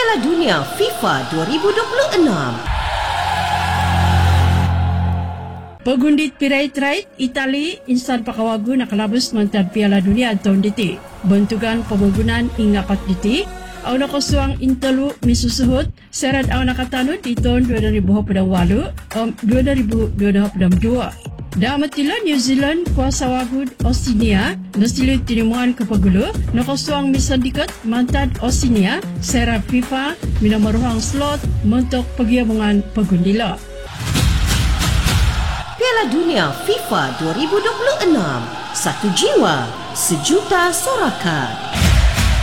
Piala Dunia FIFA 2026. Pagundit pirait-rait, Itali, insan pakawagu nakalabos mantad Piala Dunia tahun diti. Bentukan pembangunan ingapat diti, aw nakasuang intelu misusuhut, serat aw nakatanut di tahun 2028 o 2022. Damatila New Zealand kuasa wagud Oceania nasilu tinimuan ke pagulo nakasuang misandikat mantad Oceania serat FIFA minamaruhang slot mentok pagiamungan pagundila. Piala Dunia FIFA 2026. Satu jiwa, sejuta sorakan.